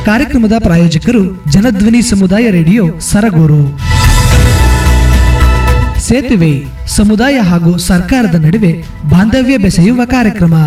ಕಾರ್ಯಕ್ರಮದ ಪ್ರಾಯೋಜಕರು ಜನಧ್ವನಿ ಸಮುದಾಯ ರೇಡಿಯೋ ಸರಗೂರು. ಸೇತುವೆ ಸಮುದಾಯ ಹಾಗೂ ಸರ್ಕಾರದ ನಡುವೆ ಬಾಂಧವ್ಯ ಬೆಸೆಯುವ ಕಾರ್ಯಕ್ರಮ.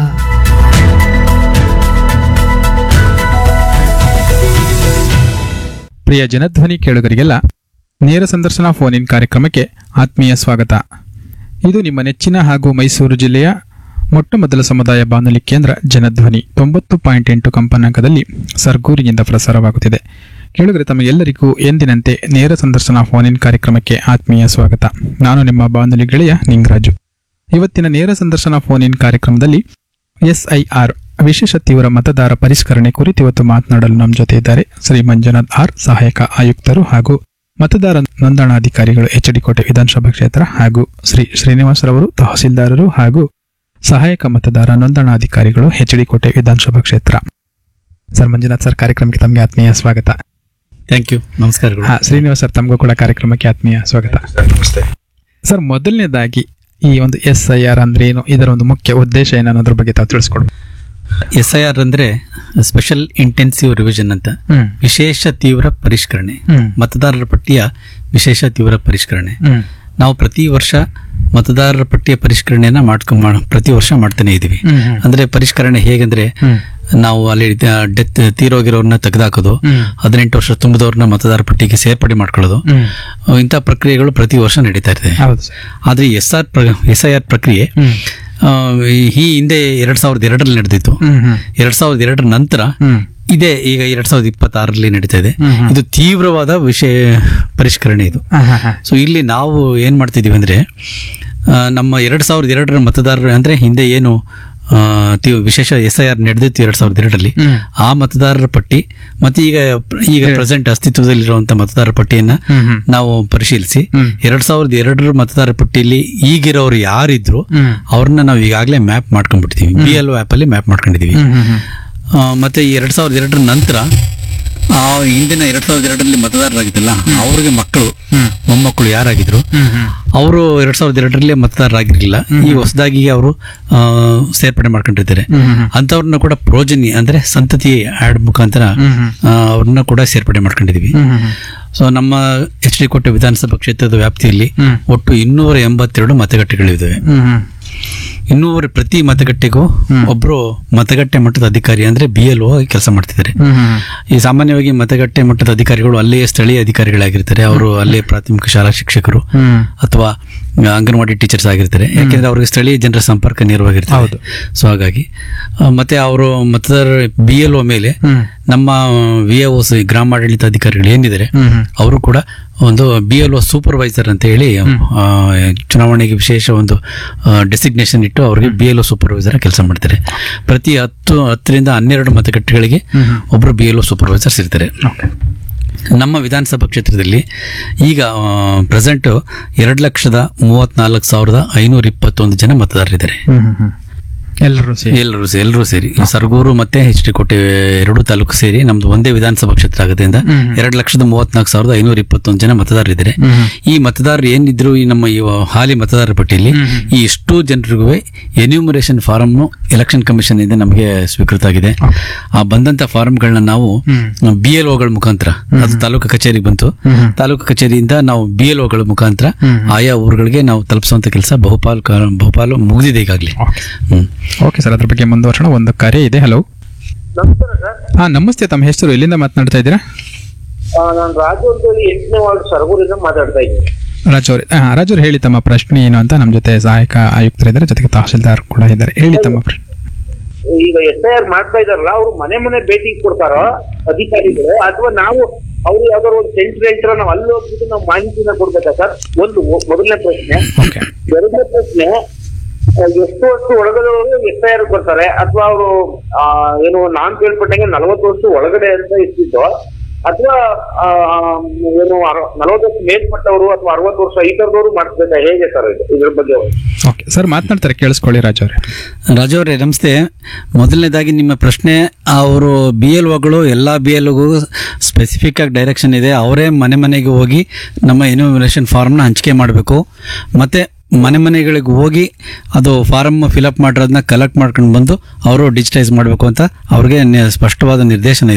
ಪ್ರಿಯ ಜನಧ್ವನಿ ಕೇಳುಗರಿಗೆಲ್ಲ ನೇರ ಸಂದರ್ಶನ ಫೋನ್ ಇನ್ ಕಾರ್ಯಕ್ರಮಕ್ಕೆ ಆತ್ಮೀಯ ಸ್ವಾಗತ. ಇದು ನಿಮ್ಮ ನೆಚ್ಚಿನ ಹಾಗೂ ಮೈಸೂರು ಜಿಲ್ಲೆಯ ಮೊಟ್ಟಮೊದಲ ಸಮುದಾಯ ಬಾನುಲಿ ಕೇಂದ್ರ ಜನಧ್ವನಿ 90.8 ಕಂಪನಾಂಕದಲ್ಲಿ ಸರ್ಗೂರಿನಿಂದ ಪ್ರಸಾರವಾಗುತ್ತಿದೆ. ಕೇಳುಗರೆ, ತಮಗೆಲ್ಲರಿಗೂ ಎಂದಿನಂತೆ ನೇರ ಸಂದರ್ಶನ ಫೋನ್ ಇನ್ ಕಾರ್ಯಕ್ರಮಕ್ಕೆ ಆತ್ಮೀಯ ಸ್ವಾಗತ. ನಾನು ನಿಮ್ಮ ಬಾನುಲಿ ಗೆಳೆಯ ನಿಂಗರಾಜು. ಇವತ್ತಿನ ನೇರ ಸಂದರ್ಶನ ಫೋನ್ ಇನ್ ಕಾರ್ಯಕ್ರಮದಲ್ಲಿ SIR ವಿಶೇಷ ತೀವ್ರ ಮತದಾರ ಪರಿಷ್ಕರಣೆ ಕುರಿತು ಇವತ್ತು ಮಾತನಾಡಲು ನಮ್ಮ ಜೊತೆ ಇದ್ದಾರೆ ಶ್ರೀ ಮಂಜುನಾಥ್ ಆರ್, ಸಹಾಯಕ ಆಯುಕ್ತರು ಹಾಗೂ ಮತದಾರ ನೋಂದಣಾಧಿಕಾರಿಗಳು HD ಕೋಟೆ ವಿಧಾನಸಭಾ ಕ್ಷೇತ್ರ, ಹಾಗೂ ಶ್ರೀ ಶ್ರೀನಿವಾಸರವರು ತಹಸೀಲ್ದಾರರು ಹಾಗೂ ಸಹಾಯಕ ಮತದಾರ ನೋಂದಣಾಧಿಕಾರಿಗಳು HD ಕೋಟೆ ವಿಧಾನಸಭಾ ಕ್ಷೇತ್ರ. ಸರ್ ಮಂಜುನಾಥ್ ಸರ್, ಕಾರ್ಯಕ್ರಮಕ್ಕೆ ತಮಗೆ ಆತ್ಮೀಯ ಸ್ವಾಗತ. Thank you. ನಮಸ್ಕಾರಗಳು. ಶ್ರೀನಿವಾಸ್ ಸರ್, ತಮಗೂ ಕೂಡ ಕಾರ್ಯಕ್ರಮಕ್ಕೆ ಆತ್ಮೀಯ ಸ್ವಾಗತ. ನಮಸ್ತೆ ಸರ್, ಮೊದಲನೇದಾಗಿ ಈ ಒಂದು SIR ಅಂದ್ರೆ ಏನು, ಇದರ ಒಂದು ಮುಖ್ಯ ಉದ್ದೇಶ ಏನು ಅನ್ನೋದ್ರ ಬಗ್ಗೆ ತಾವು ತಿಳಿಸ್ಕೊಡ್ಬೋದು. SIR ಅಂದ್ರೆ ಸ್ಪೆಷಲ್ ಇಂಟೆನ್ಸಿವ್ ರಿವಿಷನ್ ಅಂತ, ವಿಶೇಷ ತೀವ್ರ ಪರಿಷ್ಕರಣೆ, ಮತದಾರರ ಪಟ್ಟಿಯ ವಿಶೇಷ ತೀವ್ರ ಪರಿಷ್ಕರಣೆ. ನಾವು ಪ್ರತಿ ವರ್ಷ ಮತದಾರರ ಪಟ್ಟಿಯ ಪರಿಷ್ಕರಣೆಯನ್ನ ಪ್ರತಿ ವರ್ಷ ಮಾಡ್ತಾನೆ ಇದೀವಿ. ಅಂದ್ರೆ ಪರಿಷ್ಕರಣೆ ಹೇಗಂದ್ರೆ, ನಾವು ಅಲ್ಲಿ ಡೆತ್ ತೀರೋಗಿರೋರ್ನ ತೆಗೆದಾಕೋದು, 18 ವರ್ಷ ತುಂಬಿದವ್ರನ್ನ ಮತದಾರ ಪಟ್ಟಿಗೆ ಸೇರ್ಪಡೆ ಮಾಡ್ಕೊಳ್ಳೋದು, ಇಂಥ ಪ್ರಕ್ರಿಯೆಗಳು ಪ್ರತಿ ವರ್ಷ ನಡೀತಾ ಇದೆ. ಆದ್ರೆ SIR ಪ್ರಕ್ರಿಯೆ ಈ ಹಿಂದೆ 2002ರಲ್ಲಿ ನಡೆದಿತ್ತು. 2002 ನಂತರ ಇದೆ ಈಗ 2026ರಲ್ಲಿ ನಡೀತಾ ಇದೆ. ಇದು ತೀವ್ರವಾದ ವಿಷಯ ಪರಿಷ್ಕರಣೆ ಇದು. ಸೊ ಇಲ್ಲಿ ನಾವು ಏನ್ ಮಾಡ್ತಿದೀವಿ ಅಂದ್ರೆ, ನಮ್ಮ 2002ರ ಮತದಾರರು ಅಂದ್ರೆ ಹಿಂದೆ ಏನು ವಿಶೇಷ SIR ನಡೆದಿತ್ತು 2002ರಲ್ಲಿ, ಆ ಮತದಾರರ ಪಟ್ಟಿ ಮತ್ತೆ ಈಗ ಪ್ರೆಸೆಂಟ್ ಅಸ್ತಿತ್ವದಲ್ಲಿರುವಂತಹ ಮತದಾರರ ಪಟ್ಟಿಯನ್ನ ನಾವು ಪರಿಶೀಲಿಸಿ 2002ರ ಮತದಾರರ ಪಟ್ಟಿಯಲ್ಲಿ ಈಗಿರೋರು ಯಾರಿದ್ರು ಅವ್ರನ್ನ ನಾವು ಈಗಾಗಲೇ ಮ್ಯಾಪ್ ಮಾಡ್ಕೊಂಡ್ಬಿಡ್ತೀವಿ. BLO ಆ್ಯಪ್ ಅಲ್ಲಿ ಮ್ಯಾಪ್ ಮಾಡ್ಕೊಂಡಿದೀವಿ. ಮತ್ತೆ ಈ 2002ರ ನಂತರ ಹಿಂದಿನ 2002ರಲ್ಲಿ ಮತದಾರರಾಗಿದ್ದಲ್ಲ, ಅವ್ರಿಗೆ ಮಕ್ಕಳು ಮೊಮ್ಮಕ್ಕಳು ಯಾರಾಗಿದ್ರು ಅವರು 2002ರಲ್ಲಿ ಮತದಾರರಾಗಿರ್ಲಿಲ್ಲ. ಈ ಹೊಸದಾಗಿ ಅವರು ಸೇರ್ಪಡೆ ಮಾಡ್ಕೊಂಡಿರ್ತಾರೆ. ಅಂತವ್ರನ್ನ ಕೂಡ ಪ್ರೋಜನಿ ಅಂದ್ರೆ ಸಂತತಿ ಆಡ್ ಮುಖಾಂತರ ಅವ್ರನ್ನ ಕೂಡ ಸೇರ್ಪಡೆ ಮಾಡ್ಕೊಂಡಿದೀವಿ. ಸೊ ನಮ್ಮ HD ಕೋಟೆ ವಿಧಾನಸಭಾ ಕ್ಷೇತ್ರದ ವ್ಯಾಪ್ತಿಯಲ್ಲಿ ಒಟ್ಟು 282 ಮತಗಟ್ಟೆಗಳಿವೆ. 200 ಪ್ರತಿ ಮತಗಟ್ಟೆಗೂ ಒಬ್ರು ಮತಗಟ್ಟೆ ಮಟ್ಟದ ಅಧಿಕಾರಿ ಅಂದ್ರೆ BLO ಆಗಿ ಕೆಲಸ ಮಾಡ್ತಿದ್ದಾರೆ. ಈ ಸಾಮಾನ್ಯವಾಗಿ ಮತಗಟ್ಟೆ ಮಟ್ಟದ ಅಧಿಕಾರಿಗಳು ಅಲ್ಲೇ ಸ್ಥಳೀಯ ಅಧಿಕಾರಿಗಳಾಗಿರ್ತಾರೆ. ಅವರು ಅಲ್ಲೇ ಪ್ರಾಥಮಿಕ ಶಾಲಾ ಶಿಕ್ಷಕರು ಅಥವಾ ಅಂಗನವಾಡಿ ಟೀಚರ್ಸ್ ಆಗಿರ್ತಾರೆ. ಯಾಕೆಂದ್ರೆ ಅವ್ರಿಗೆ ಸ್ಥಳೀಯ ಜನರ ಸಂಪರ್ಕ ನೇರವಾಗಿರ್ತಾರೆ. ಸೊ ಹಾಗಾಗಿ ಮತ್ತೆ ಅವರು ಮತದಾರ BLO ಮೇಲೆ ನಮ್ಮ VAOs ಗ್ರಾಮಾಡಳಿತ ಅಧಿಕಾರಿಗಳು ಏನಿದ್ದಾರೆ ಅವರು ಕೂಡ ಒಂದು BLO ಸೂಪರ್ವೈಸರ್ ಅಂತ ಹೇಳಿ ಚುನಾವಣೆಗೆ ವಿಶೇಷ ಒಂದು ಡೆಸಿಗ್ನೇಷನ್ ಇಟ್ಟು ಅವ್ರಿಗೆ BLO ಸೂಪರ್ವೈಸರ್ ಕೆಲಸ ಮಾಡ್ತಾರೆ. ಪ್ರತಿ 10ರಿಂದ 12 ಮತಗಟ್ಟೆಗಳಿಗೆ ಒಬ್ರು BLO ಸೂಪರ್ವೈಸರ್ಸ್ ಇರ್ತಾರೆ. ನಮ್ಮ ವಿಧಾನಸಭಾ ಕ್ಷೇತ್ರದಲ್ಲಿ ಈಗ ಪ್ರೆಸೆಂಟ್ 2,34,521 ಜನ ಮತದಾರರಿದ್ದಾರೆ. ಎಲ್ಲರೂ ಸೇರಿ ಸರಗೂರು ಮತ್ತೆ HD ಕೋಟೆ 2 ತಾಲೂಕು ಸೇರಿ ನಮ್ದು ಒಂದೇ ವಿಧಾನಸಭಾ ಕ್ಷೇತ್ರ ಆಗೋದ್ರಿಂದ 2,34,521 ಜನ ಮತದಾರರಿದ್ದಾರೆ. ಈ ಮತದಾರರು ಏನಿದ್ರು ಈ ನಮ್ಮ ಹಾಲಿ ಮತದಾರರ ಪಟ್ಟಿಯಲ್ಲಿ ಈ ಇಷ್ಟು ಜನರಿಗೂ ಎನ್ಯೂಮರೇಷನ್ ಫಾರಂ ಎಲೆಕ್ಷನ್ ಕಮಿಷನ್ ಇಂದ ನಮಗೆ ಸ್ವೀಕೃತ ಆಗಿದೆ. ಆ ಬಂದಂತ ಫಾರಂಗಳನ್ನ ನಾವು BLOಗಳ ಮುಖಾಂತರ, ಅದು ತಾಲೂಕು ಕಚೇರಿಗೆ ಬಂತು, ತಾಲೂಕು ಕಚೇರಿಯಿಂದ ನಾವು BLOಗಳ ಮುಖಾಂತರ ಆಯಾ ಊರುಗಳಿಗೆ ನಾವು ತಲುಪಿಸುವಂತ ಕೆಲಸ ಬಹುಪಾಲು ಮುಗಿದಿದೆ ಈಗಾಗಲೇ. ಓಕೆ ಸರ್, ಅದ್ರ ಬಗ್ಗೆ ಮುಂದುವರ್ಸೋಣ. ಒಂದು ಕಾರ್ಯ ಇದೆ. ಹಲೋ, ನಮಸ್ಕಾರ ಸರ್. ನಮಸ್ತೆ. ತಮ್ಮ ಹೆಸರು, ಎಲ್ಲಿಂದ ಮಾತನಾಡ್ತಾ ಇದ್ದೀರಾ? ನಾನು ರಾಜು ಅಂತ ಹೇಳಿ 8ನೇ ವಾರ್ಡ್ ಸರಗೂರಿಂದ ಮಾತಾಡ್ತಾ ಇದ್ದೀನಿ. ರಾಜು ಅವ್ರು ಹೇಳಿ ತಮ್ಮ ಪ್ರಶ್ನೆ ಏನು ಅಂತ. ನಮ್ಮ ಜೊತೆ ಸಹಾಯಕ ಆಯುಕ್ತರಿದ್ದಾರೆ, ಜೊತೆಗೆ ತಹಸೀಲ್ದಾರ್ ಕೂಡ ಇದ್ದಾರೆ. ಹೇಳಿ ತಮ್ಮ ಪ್ರಶ್ನೆ. ಈಗ SIR ಮಾಡ್ತಾ ಇದಾರಲ್ಲ, ಅವ್ರು ಮನೆ ಭೇಟಿ ಕೊಡ್ತಾರೋ ಅಧಿಕಾರಿಗಳು, ಅಥವಾ ನಾವು ಅವ್ರು ಯಾವ್ದಾದ್ರು ಒಂದು ಸೆಂಟರ್ ಹೇಳ್ತಾರ, ನಾವು ಅಲ್ಲಿ ಹೋಗ್ಬಿಟ್ಟು ನಾವು ಮಾಹಿತಿನ ಕೊಡ್ಬೇಕಾ ಸರ್? ಒಂದು ಮೊದಲನೇ ಪ್ರಶ್ನೆ. ಎರಡನೇ ಪ್ರಶ್ನೆ, ಎಷ್ಟು ವರ್ಷ ಒಳಗಡೆಯವರು SIR ಬರ್ತಾರೆ, ಅಥವಾ ಅವರು ಏನು ನಾನ್ ಕೇಳ್ಪಟ್ಟಂಗೆ 40 ವರ್ಷ ಒಳಗಡೆ ಅಂತ ಇರ್ತಿದ್ದು, ಅಥವಾ ಏನು 40 ವರ್ಷ ಮೇಲ್ಪಟ್ಟವರು ಅಥವಾ 60 ವರ್ಷ ಈ ತರದವರು ಮಾಡಿಸ್ಬೇಕಾ, ಹೇಗೆ ಸರ್ ಇದ್ರ ಬಗ್ಗೆ? ಓಕೆ ಸರ್, ಮಾತನಾಡ್ತಾರೆ, ಕೇಳಿಸ್ಕೊಳ್ಳಿ. ರಾಜು ಅವರೇ ನಮಸ್ತೆ. ಮೊದಲನೇದಾಗಿ ನಿಮ್ಮ ಪ್ರಶ್ನೆ, ಅವರು BLOಗಳು ಎಲ್ಲ BLOಗೂ ಸ್ಪೆಸಿಫಿಕ್ ಆಗಿ ಡೈರೆಕ್ಷನ್ ಇದೆ. ಅವರೇ ಮನೆಗೆ ಹೋಗಿ ನಮ್ಮ ಎನ್ಯೂಮರೇಷನ್ ಫಾರ್ಮ್ನ ಹಂಚಿಕೆ ಮಾಡಬೇಕು. ಮತ್ತೆ ಮನೆಗಳಿಗೆ ಹೋಗಿ ಅದು ಫಾರಮ್ ಫಿಲಪ್ ಮಾಡಿರೋದನ್ನ ಕಲೆಕ್ಟ್ ಮಾಡ್ಕೊಂಡು ಬಂದು ಅವರು ಡಿಜಿಟೈಸ್ ಮಾಡಬೇಕು ಅಂತ ಅವ್ರಿಗೆ ಸ್ಪಷ್ಟವಾದ ನಿರ್ದೇಶನ